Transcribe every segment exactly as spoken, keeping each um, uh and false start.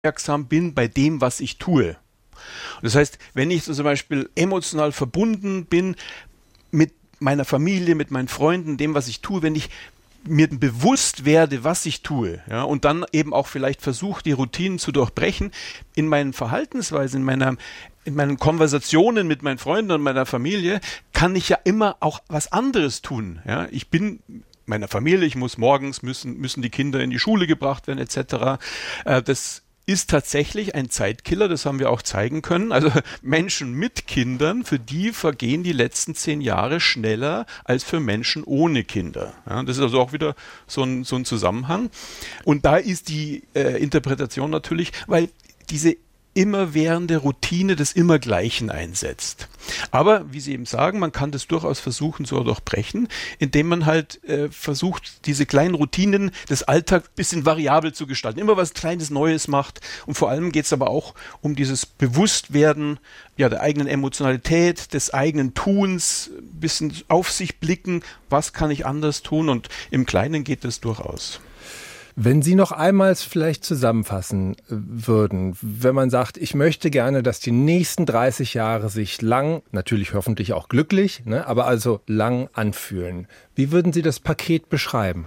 aufmerksam bin bei dem, was ich tue. Das heißt, wenn ich so zum Beispiel emotional verbunden bin mit meiner Familie, mit meinen Freunden, dem, was ich tue, wenn ich mir bewusst werde, was ich tue, ja, und dann eben auch vielleicht versuche, die Routinen zu durchbrechen, in meinen Verhaltensweisen, in meiner, in meinen Konversationen mit meinen Freunden und meiner Familie, kann ich ja immer auch was anderes tun. Ja. Ich bin meiner Familie, ich muss morgens, müssen, müssen die Kinder in die Schule gebracht werden, et cetera. Äh, das ist tatsächlich ein Zeitkiller, das haben wir auch zeigen können. Also Menschen mit Kindern, für die vergehen die letzten zehn Jahre schneller als für Menschen ohne Kinder. Ja, das ist also auch wieder so ein, so ein Zusammenhang. Und da ist die äh, Interpretation natürlich, weil diese immerwährende Routine des Immergleichen einsetzt. Aber, wie Sie eben sagen, man kann das durchaus versuchen zu durchbrechen, indem man halt äh, versucht, diese kleinen Routinen des Alltags ein bisschen variabel zu gestalten. Immer was Kleines Neues macht. Und vor allem geht es aber auch um dieses Bewusstwerden ja, der eigenen Emotionalität, des eigenen Tuns, ein bisschen auf sich blicken, was kann ich anders tun? Und im Kleinen geht das durchaus. Wenn Sie noch einmal vielleicht zusammenfassen würden, wenn man sagt, ich möchte gerne, dass die nächsten dreißig Jahre sich lang, natürlich hoffentlich auch glücklich, ne, aber also lang anfühlen. Wie würden Sie das Paket beschreiben?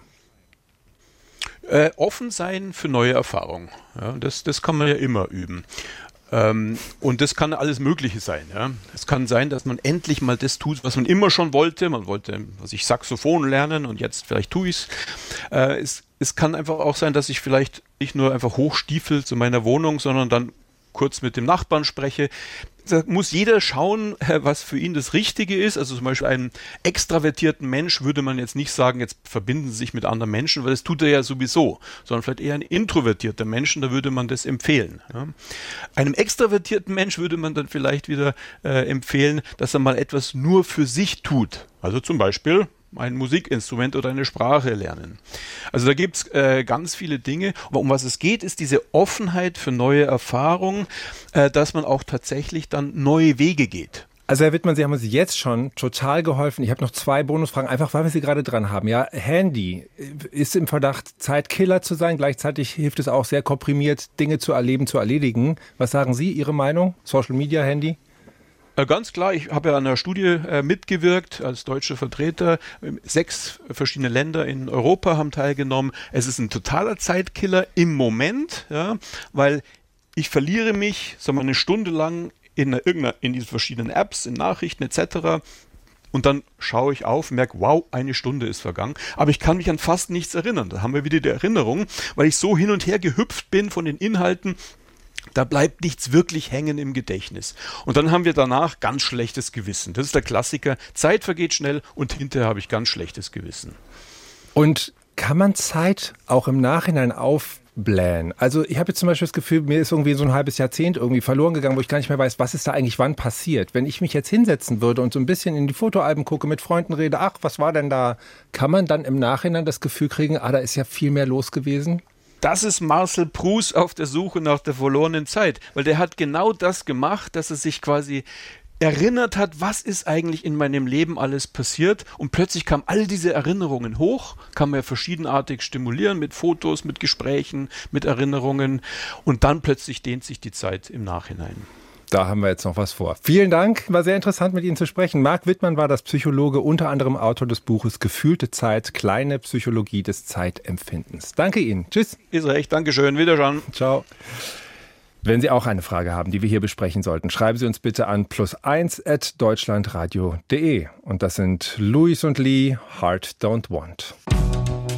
Äh, offen sein für neue Erfahrungen. Ja, das, das kann man ja immer üben. Ähm, und das kann alles Mögliche sein. Ja. Es kann sein, dass man endlich mal das tut, was man immer schon wollte. Man wollte, was ich Saxophon lernen und jetzt vielleicht tue ich äh, es. Es kann einfach auch sein, dass ich vielleicht nicht nur einfach hochstiefel zu meiner Wohnung, sondern dann kurz mit dem Nachbarn spreche. Da muss jeder schauen, was für ihn das Richtige ist. Also zum Beispiel einem extravertierten Mensch würde man jetzt nicht sagen, jetzt verbinden Sie sich mit anderen Menschen, weil das tut er ja sowieso, sondern vielleicht eher ein introvertierter Mensch, da würde man das empfehlen. Ja. Einem extravertierten Mensch würde man dann vielleicht wieder äh, empfehlen, dass er mal etwas nur für sich tut. Also zum Beispiel ein Musikinstrument oder eine Sprache lernen. Also da gibt es äh, ganz viele Dinge. Aber um was es geht, ist diese Offenheit für neue Erfahrungen, äh, dass man auch tatsächlich dann neue Wege geht. Also Herr Wittmann, Sie haben uns jetzt schon total geholfen. Ich habe noch zwei Bonusfragen, einfach weil wir Sie gerade dran haben. Ja, Handy ist im Verdacht, Zeitkiller zu sein. Gleichzeitig hilft es auch sehr komprimiert, Dinge zu erleben, zu erledigen. Was sagen Sie, Ihre Meinung? Social Media, Handy? Ganz klar, ich habe ja an einer Studie äh, mitgewirkt als deutscher Vertreter. Sechs verschiedene Länder in Europa haben teilgenommen. Es ist ein totaler Zeitkiller im Moment, ja, weil ich verliere mich, sagen wir, eine Stunde lang in, irgendeiner, in diesen verschiedenen Apps, in Nachrichten et cetera. Und dann schaue ich auf und merke, wow, eine Stunde ist vergangen. Aber ich kann mich an fast nichts erinnern. Da haben wir wieder die Erinnerung, weil ich so hin und her gehüpft bin von den Inhalten. Da bleibt nichts wirklich hängen im Gedächtnis. Und dann haben wir danach ganz schlechtes Gewissen. Das ist der Klassiker. Zeit vergeht schnell und hinterher habe ich ganz schlechtes Gewissen. Und kann man Zeit auch im Nachhinein aufblähen? Also ich habe jetzt zum Beispiel das Gefühl, mir ist irgendwie so ein halbes Jahrzehnt irgendwie verloren gegangen, wo ich gar nicht mehr weiß, was ist da eigentlich wann passiert. Wenn ich mich jetzt hinsetzen würde und so ein bisschen in die Fotoalben gucke, mit Freunden rede, ach, was war denn da? Kann man dann im Nachhinein das Gefühl kriegen, ah, da ist ja viel mehr los gewesen? Das ist Marcel Proust auf der Suche nach der verlorenen Zeit, weil der hat genau das gemacht, dass er sich quasi erinnert hat, was ist eigentlich in meinem Leben alles passiert, und plötzlich kamen all diese Erinnerungen hoch, kann man ja verschiedenartig stimulieren mit Fotos, mit Gesprächen, mit Erinnerungen, und dann plötzlich dehnt sich die Zeit im Nachhinein. Da haben wir jetzt noch was vor. Vielen Dank, war sehr interessant mit Ihnen zu sprechen. Marc Wittmann war das Psychologe, unter anderem Autor des Buches Gefühlte Zeit, kleine Psychologie des Zeitempfindens. Danke Ihnen. Tschüss. Ist recht, Dankeschön, wiederschauen. Ciao. Wenn Sie auch eine Frage haben, die wir hier besprechen sollten, schreiben Sie uns bitte an plus eins at deutschlandradio punkt de. Und das sind Louis und Lee, Heart Don't Want.